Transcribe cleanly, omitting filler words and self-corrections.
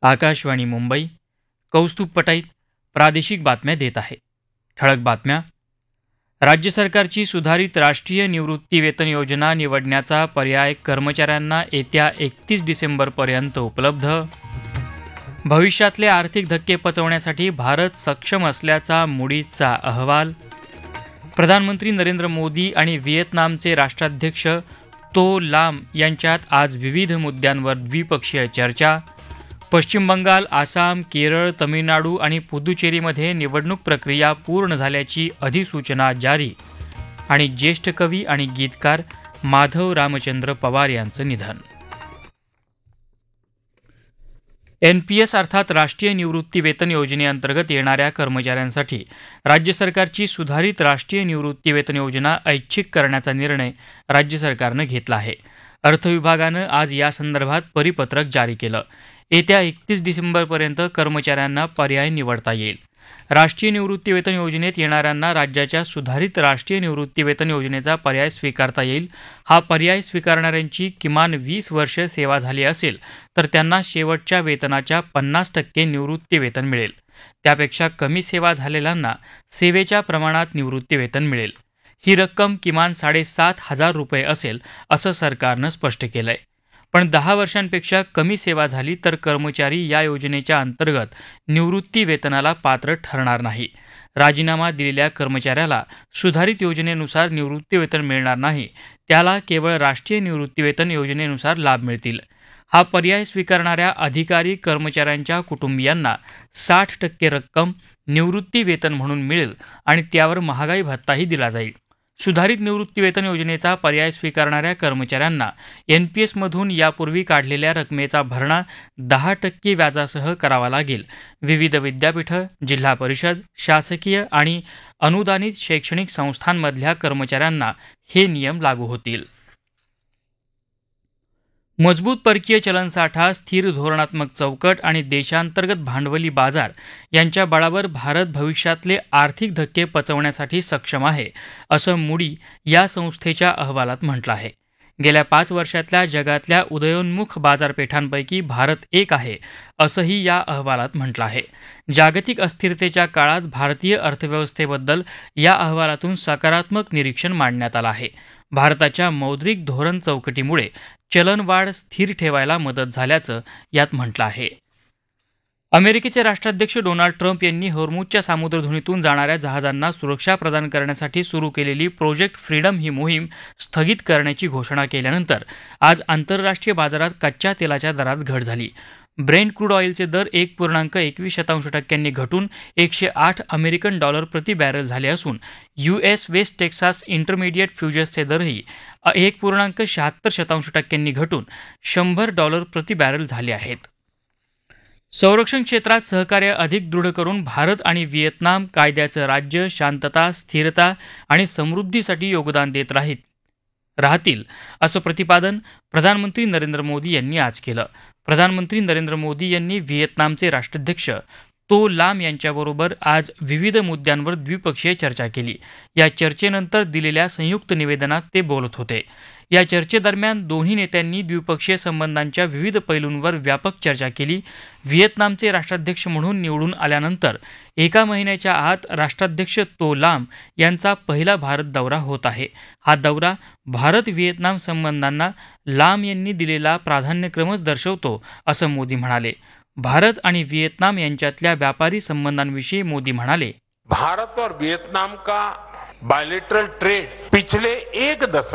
आकाशवाणी मुंबई. कौस्तुभ पटाईत प्रादेशिक बातम्या देत आहे. ठळक बातम्या. राज्य सरकारची सुधारित राष्ट्रीय निवृत्ती वेतन योजना निवडण्याचा पर्याय कर्मचाऱ्यांना येत्या 31 डिसेंबरपर्यंत उपलब्ध. भविष्यातले आर्थिक धक्के पचवण्यासाठी भारत सक्षम असल्याचा मूडीजचा अहवाल. प्रधानमंत्री नरेंद्र मोदी आणि व्हिएतनामचे राष्ट्राध्यक्ष तो लाम यांच्यात आज विविध मुद्द्यांवर द्विपक्षीय चर्चा. पश्चिम बंगाल, आसाम, केरळ, तमिळनाडू आणि पुदुचेरीमध्ये निवडणूक प्रक्रिया पूर्ण झाल्याची अधिसूचना जारी. आणि ज्येष्ठ कवी आणि गीतकार माधव रामचंद्र पवार यांचं निधन. NPS अर्थात राष्ट्रीय निवृत्ती वेतन योजनेअंतर्गत येणाऱ्या कर्मचाऱ्यांसाठी राज्य सरकारची सुधारित राष्ट्रीय निवृत्ती वेतन योजना ऐच्छिक करण्याचा निर्णय राज्य सरकारनं घेतला आहे. अर्थ विभागानं आज यासंदर्भात परिपत्रक जारी केलं. येत्या 31 डिसेंबरपर्यंत कर्मचाऱ्यांना पर्याय निवडता येईल. राष्ट्रीय निवृत्ती वेतन योजनेत येणाऱ्यांना राज्याच्या सुधारित राष्ट्रीय निवृत्ती वेतन योजनेचा पर्याय स्वीकारता येईल. हा पर्याय स्वीकारणाऱ्यांची किमान 20 वर्ष सेवा झाली असेल तर त्यांना शेवटच्या वेतनाच्या 50% निवृत्ती वेतन मिळेल. त्यापेक्षा कमी सेवा झालेल्यांना सेवेच्या प्रमाणात निवृत्ती वेतन मिळेल. ही रक्कम किमान 7,500 रुपये असेल असं सरकारनं स्पष्ट केलंय. पण 10 वर्षांपेक्षा कमी सेवा झाली तर कर्मचारी या योजनेच्या अंतर्गत निवृत्ती वेतनाला पात्र ठरणार नाही. राजीनामा दिलेल्या कर्मचाऱ्याला सुधारित योजनेनुसार निवृत्ती वेतन मिळणार नाही. त्याला केवळ राष्ट्रीय निवृत्ती वेतन योजनेनुसार लाभ मिळतील. हा पर्याय स्वीकारणाऱ्या अधिकारी कर्मचाऱ्यांच्या कुटुंबियांना 60% रक्कम निवृत्ती वेतन म्हणून मिळेल आणि त्यावर महागाई भत्ताही दिला जाईल. सुधारित निवृत्ती वेतन योजनेचा पर्याय स्वीकारणाऱ्या कर्मचाऱ्यांना NPS मधून यापूर्वी काढलेल्या रकमेचा भरणा 10% व्याजासह करावा लागेल. विविध विद्यापीठं, जिल्हा परिषद, शासकीय आणि अनुदानित शैक्षणिक संस्थांमधल्या कर्मचाऱ्यांना हे नियम लागू होतील. मजबूत परकीय चलनसाठा, स्थिर धोरणात्मक चौकट आणि देशांतर्गत भांडवली बाजार यांच्या बळावर भारत भविष्यातले आर्थिक धक्के पचवण्यासाठी सक्षम आहे, असं मूडी या संस्थेच्या अहवालात म्हटलं आहे. गेल्या 5 वर्षातल्या जगातल्या उदयोन्मुख बाजारपेठांपैकी भारत एक आहे, असंही या अहवालात म्हटलं आहे. जागतिक अस्थिरतेच्या काळात भारतीय अर्थव्यवस्थेबद्दल या अहवालातून सकारात्मक निरीक्षण मांडण्यात आलं आहे. भारताच्या मौद्रिक धोरण चौकटीमुळे चलनवाढ स्थिर ठेवायला मदत झाल्याचं यात म्हटलं आहे. अमेरिकेचे राष्ट्राध्यक्ष डोनाल्ड ट्रम्प यांनी होर्मुझच्या सामुद्रधुनीतून जाणाऱ्या जहाजांना सुरक्षा प्रदान करण्यासाठी सुरू केलेली प्रोजेक्ट फ्रीडम ही मोहीम स्थगित करण्याची घोषणा केल्यानंतर आज आंतरराष्ट्रीय बाजारात कच्च्या तेलाच्या दरात घट झाली. ब्रेंट क्रूड ऑइलचे दर 1.21% घटून $108 प्रति बॅरल झाले असून US वेस्ट टेक्सास इंटरमिडिएट फ्युचर्सचे दरही 1.76% घटून $100 प्रति बॅरल झाले आहेत. संरक्षण क्षेत्रात सहकार्य अधिक दृढ करून भारत आणि व्हिएतनाम कायद्याचं राज्य, शांतता, स्थिरता आणि समृद्धीसाठी योगदान देत राहतील असं प्रतिपादन प्रधानमंत्री नरेंद्र मोदी यांनी आज केलं. प्रधानमंत्री नरेंद्र मोदी यांनी व्हिएतनामचे राष्ट्राध्यक्ष तो लाम यांच्याबरोबर आज विविध मुद्द्यांवर द्विपक्षीय चर्चा केली. या चर्चेनंतर दिलेल्या संयुक्त निवेदनात ते बोलत होते. या चर्चेदरम्यान दोन्ही नेत्यांनी द्विपक्षीय संबंधांच्या विविध पैलूंवर व्यापक चर्चा केली. व्हिएतनामचे राष्ट्राध्यक्ष म्हणून निवडून आल्यानंतर 1 महिन्याच्या आत राष्ट्राध्यक्ष तो लाम यांचा पहिला भारत दौरा होत आहे. हा दौरा भारत व्हिएतनाम संबंधांना लाम यांनी दिलेला प्राधान्यक्रमच दर्शवतो, असं मोदी म्हणाले. भारत आणि व्हिएतनाम यांच्यातल्या व्यापारी संबंधांविषयी मोदी म्हणाले, भारत और वियतनाम का बायलैटरल ट्रेड पिछले 1 दशक